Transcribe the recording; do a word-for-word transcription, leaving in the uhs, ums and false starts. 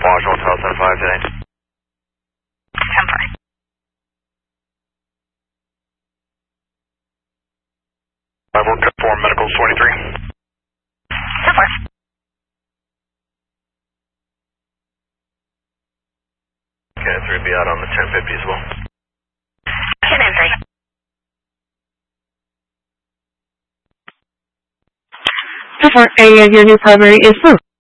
Washington Hotel ten five today. ten five. five one four Medicals twenty-three. ten five. Okay, three be out on the ten fifty as well. ten and three. Different area, your new primary is moved.